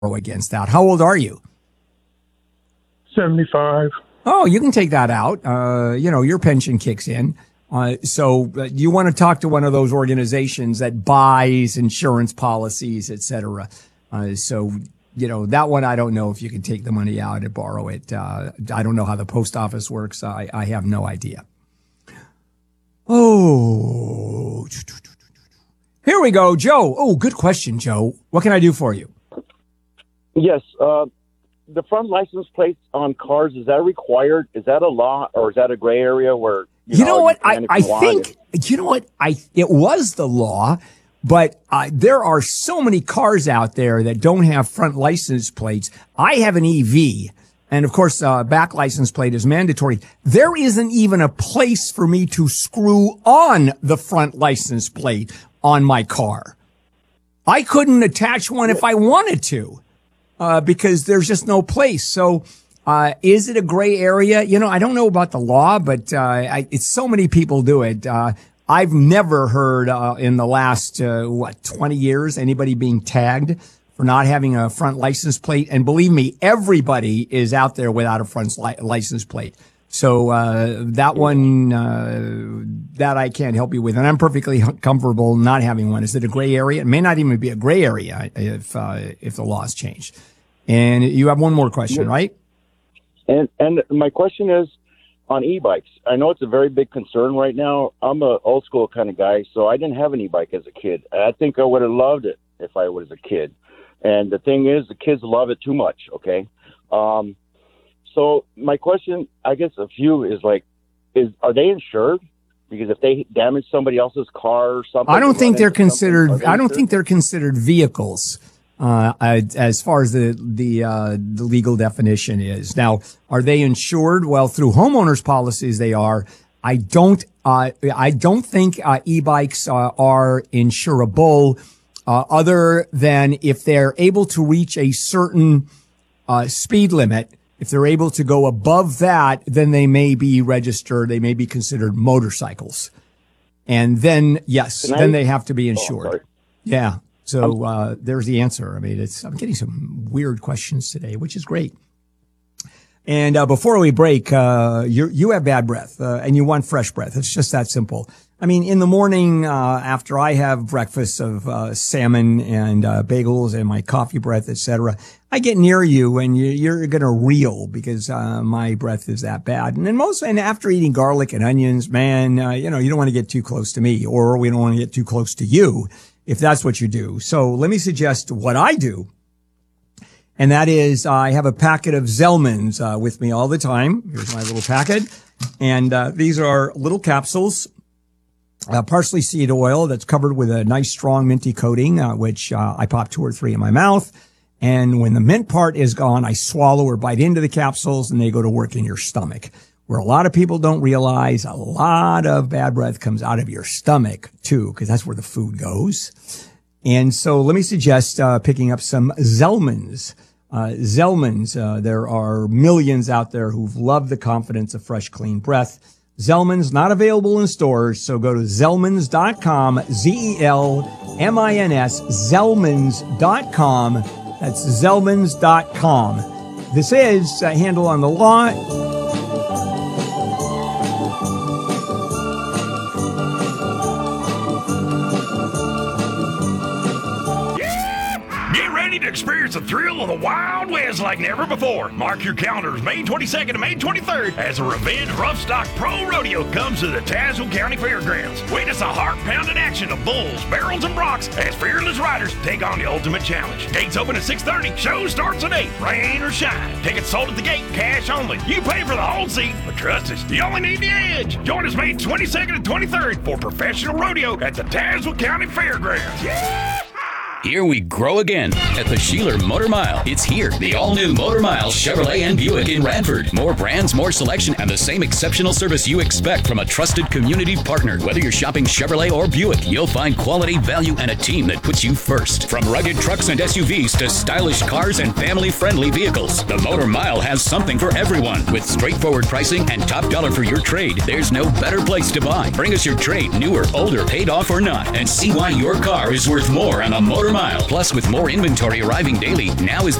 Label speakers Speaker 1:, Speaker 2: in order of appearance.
Speaker 1: against that. How old are you?
Speaker 2: 75.
Speaker 1: Oh, you can take that out. Your pension kicks in. So you want to talk to one of those organizations that buys insurance policies, et cetera. That one, I don't know if you can take the money out and borrow it. I don't know how the post office works. I have no idea. Oh, here we go, Joe. Oh, good question, Joe. What can I do for you?
Speaker 3: Yes. The front license plates on cars, is that required? Is that a law, or is that a gray area where,
Speaker 1: it was the law, but there are so many cars out there that don't have front license plates. I have an EV, and of course, back license plate is mandatory. There isn't even a place for me to screw on the front license plate on my car. I couldn't attach one if I wanted to. Because there's just no place. So, is it a gray area? I don't know about the law, but, it's so many people do it. I've never heard, in the last, 20 years, anybody being tagged for not having a front license plate. And believe me, everybody is out there without a front license plate. So, that one, that I can't help you with. And I'm perfectly comfortable not having one. Is it a gray area? It may not even be a gray area if the law's changed. And you have one more question, right?
Speaker 3: And my question is on e-bikes. I know it's a very big concern right now. I'm a old school kind of guy, so I didn't have an e-bike as a kid. I think I would have loved it if I was a kid. And the thing is, the kids love it too much, okay? So my question, I guess, of you is are they insured? Because if they damage somebody else's car or something,
Speaker 1: I don't think they're considered. I don't think they're considered vehicles, as far as the legal definition is. Now, are they insured? Well, through homeowners policies, they are. I don't think e-bikes are insurable, other than if they're able to reach a certain speed limit. If they're able to go above that, then they may be registered. They may be considered motorcycles. And then, yes, then they have to be insured. Yeah. So, there's the answer. I mean, I'm getting some weird questions today, which is great. And, before we break, you have bad breath, and you want fresh breath. It's just that simple. I mean, in the morning, after I have breakfast of, salmon and, bagels and my coffee breath, etc., I get near you and you're going to reel because, my breath is that bad. And then after eating garlic and onions, man, you don't want to get too close to me, or we don't want to get too close to you if that's what you do. So let me suggest what I do. And that is, I have a packet of Zellmans, with me all the time. Here's my little packet. And, these are little capsules. Parsley seed oil that's covered with a nice strong minty coating, which I pop 2 or 3 in my mouth. And when the mint part is gone, I swallow or bite into the capsules and they go to work in your stomach. Where a lot of people don't realize a lot of bad breath comes out of your stomach too, because that's where the food goes. And so let me suggest picking up some Zellmans. There are millions out there who've loved the confidence of fresh, clean breath. Zellmans, not available in stores, so go to Zellmans.com, Zellmins, Zellmans.com. That's Zellmans.com. This is Handle on the Law.
Speaker 4: Experience the thrill of the Wild West like never before. Mark your calendars May 22nd and May 23rd as the Revenge Rough Stock Pro Rodeo comes to the Tazewell County Fairgrounds. Witness the heart-pounding action of bulls, barrels, and broncs as fearless riders take on the ultimate challenge. Gates open at 6:30. Show starts at 8. Rain or shine. Tickets sold at the gate. Cash only. You pay for the whole seat, but trust us, you only need the edge. Join us May 22nd and 23rd for professional rodeo at the Tazewell County Fairgrounds. Yeah!
Speaker 5: Here we grow again at the Sheeler Motor Mile. It's here, the all-new Motor Mile Chevrolet and Buick in Radford. More brands, more selection, and the same exceptional service you expect from a trusted community partner. Whether you're shopping Chevrolet or Buick, you'll find quality, value, and a team that puts you first. From rugged trucks and SUVs to stylish cars and family-friendly vehicles, the Motor Mile has something for everyone. With straightforward pricing and top dollar for your trade, there's no better place to buy. Bring us your trade, new or older, paid off or not, and see why your car is worth more on a Motor Motor Mile. Plus, with more inventory arriving daily, now is